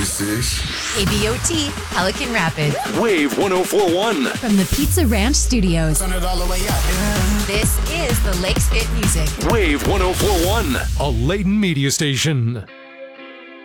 ABOT, Pelican Rapids. Wave 1041. From the Pizza Ranch Studios. Turn it all the way up. This is the Lakes Fit Music. Wave 1041. A Layton media station.